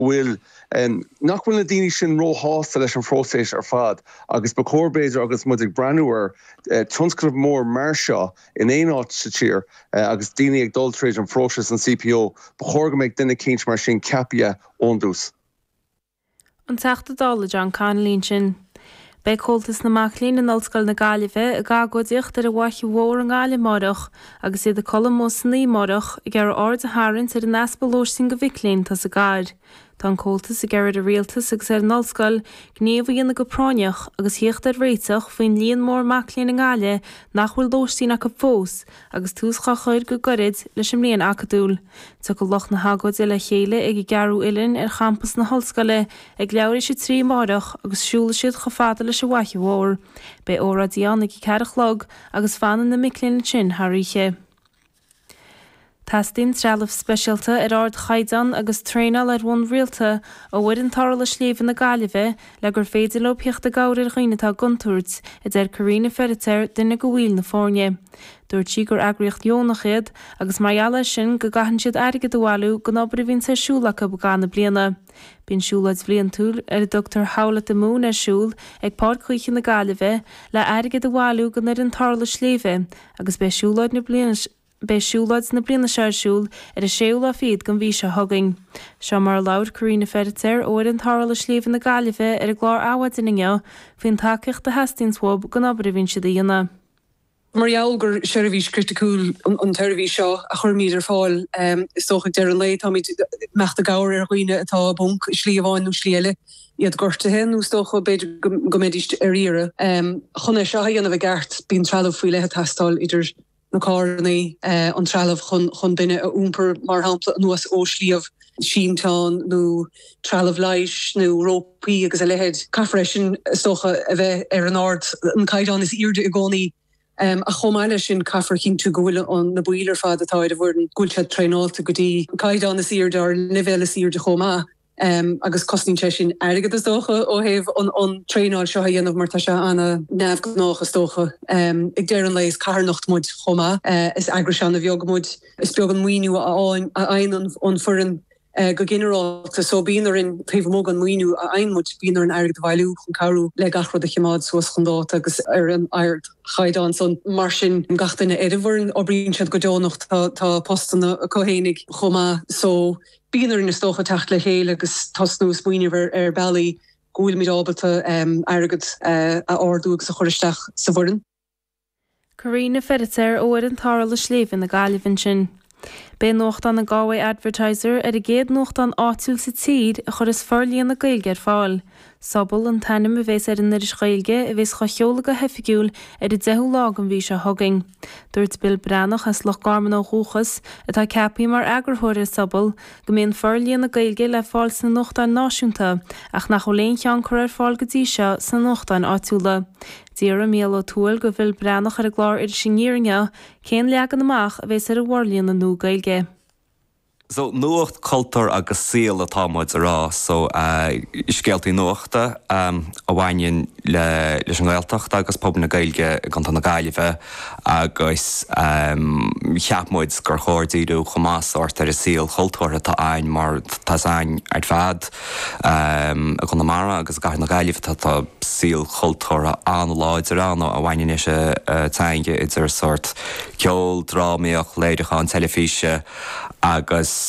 will nach bhfuil na daoine sin róthásta leis an phróisis ar fad agus ba chorbéidir agus mudig brenuair tionscnamh mór mar seo in éon áit sa tír agus daoine ag dul tríd an phróisis an CPO ba chóirga méid duine cinint mar sin capia ón dús. An teachta dála John Conlín sin. Bei cóltas na maclín an olscoil na Gaillimhe a gágóidíocht ar a bhaithí mhór an gáile marach agus iad a colm mó sannaí marach i gcearr ard a hairint ar an easpalóir sin go bhiclín tas a gáir. Tá an cóltas a gcearr a rialtas agus ar an olscoil gníomh dhéanana go práineach agus hiocht ar réiteach faoin líon mór maclín an gáile nach bhfuil dóistína go fós agus túscha chuir go gorid leis an mblion acadúil. Tá go loch na hagóid le chéile ag i gcearú uileán ar champas na hallscoile ag leabhar sé trí marach agus siúla siad go fada leis a bhaithí mhór. Bei óra díán ag i cearach log agus fanan na miclín sin thríche. Tastín trealamh speisialta ar ard chaidan agus tréinal ar bhain rialta ó bhuiid an tarla sléomh na Gaillimhe le gur féidir le piocht a gáir ar ghaoinetá guntúirt i d Carina Ferreter duine go bhfuil na fórne. Dúirt sí gur agriocht Jónachéad agus maiala sin go gahan siad airige do bhhailú go nobre bhín sa siúlacha bugana bliana. Bín siúlaid bblion túr ar Dr. Howlett de Moon ar siúl ag páirc chuoiche na Gaillimhe le airige do bhhailú go ar an tarla sléomh agus be siúlaid na bliana Bei siúlaid na bliana searsúl ar a séúla fiad gan bhí se thugaing. Seo mar lair Carina Ferreter ó an tarla sléomh na Gaillimhe ar a glár áhaitinne faoin takeíocht de Hastingswob go nobre bhín siad a dhéanana. Mariaal gur sérvís criticúil an terví seo a chur míidir fáil is tócha dear an lei tá mecht a gáir ar chuoine atá bunk slíomháin nó slíile iad gortathe nó tócha beidir go méidist ar ire. Chuna seo dhéanamh gceart bíon trealamh faoi lethe testáil idir na cárnaí an trealamh chun duine a úmper mar hampla nuas ó slíomh síntán nó trealamh leiis nó rópaí agus a lehead caithfreisin tócha a bheith ar an ard an caiidán is irde i gcónaí a chomáile sin caithfar cinn tú go bhfuil an na buílar fad atá a bhfuir an gúilte treáilta go dtí caiidán is irde ar nivel is irde chomá. Agus cosnín sin airgad is dócha ó heh an tréáil seo dhéanamh mar tá se anna neamh gnách tócha. Ag déir an leis carnacht muid chomá is agra seanna bheogamúid is beag an muoinú a ein an furin go generalta so bíar in taobh móg an muoinú a einmúid bíar an airgad bhailú chun carú le gachfrod a chimád suas chundát agus ar an airt chaidán son mar sin an gatainine éidirhharin ó bríonn siad go deonnacht tá postanna a cohénig chomá so bíar in is tócha techt le chéile agus tasnú smuoinehar ar bailí gúil míid ábalta airgad a árdúg sa choristeach sa bhfurin. Carina Ferreter ó ar an tarla sléomh na Gaillimhe sin. Bé nocht an na Galway Advertiser ar a géad nocht an áitiúil sa tír a chur is fearlíon na Gaeilge ar fáil. Sabal an tanim a bhés ar an iris Gaeilge a bhés choisiolala go hefigiúil ar i 10 lag an bhí se thugaing. Dúirt Bill Brannach as Loch Garman ó Rúchas atá ceapaí mar agrthúir ar sabal go mbeadh fearlíon na Gaeilge le fáil san nocht an náisiúnta ach nach choléon cheann chur ar fáil go dtí seo san nocht an áitiúla. Díar a méal ó túil go bhfuil Brannach ar a glár ar siníringe cén leagan amach a bhés ar a bhharlíon na nú Gaeilge. So nuacht cultúr agus síl atá muid ará, so scéaltaí nuachta a bhhaininn leis an Gaeltacht agus pob na Gaeilge gan na Gaillimhe agus cheapmuid gur chóirdíú chomását ar a síl cultúir atá ein mar tá ein ar fad a chun na mara agus gar na Gaillimhe tá síl cultúra an láid ar an a bhhaininn is tainge idir sort ceol drámaíoch léideach an telefíse agus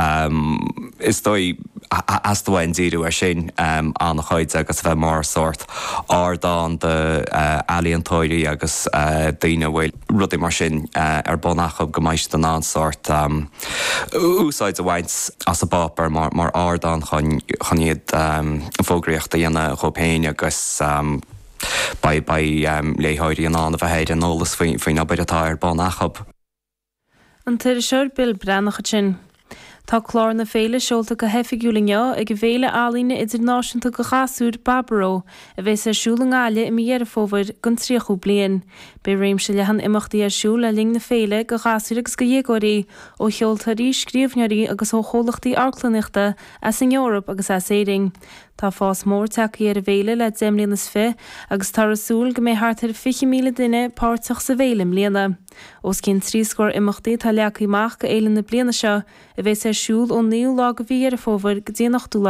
is dói as dohain díú ar sin an chuid agus bheith mar sort ardán de alíontóirí agus daine bhfuil rudí mar sin ar bonachab go maiist den an sort úsáid a bhaint as a bapar mar ardán chun iad fógraíocht a dhéanana chopéin agus ba léthirí an a bheith héidir an nólas faoin abeid atá ar bonachab. An tuir seir Bill Brannach sin. Tá chlár na féile seolta go hefigiúlinne ag go bhéile álíne idirnáisiúnta go chaasúr Barbaro a bheits ar siúla ngáile i mhéar fómhair gon tríochú bliain. Bé réimse lehan imachtaí ar siúla ling na féile go chaasúr agus go dhégóirí ó cheoltarí scríomhneoirí agus ó chólachtaí arclaniachta as in Eorop agus as éing. Tá fás mór takeí ar a bhéile le déimlíon is fé agus tar asúl go mé hart ar 50 míle duine páirteach sa bhéile mbliana. Os cinn 3 scór imachtaí tá leachaí mach go éileann na bliana seo a bheits ar sé siúil ó níú lá go bhí ar a fóbhar go dtí nach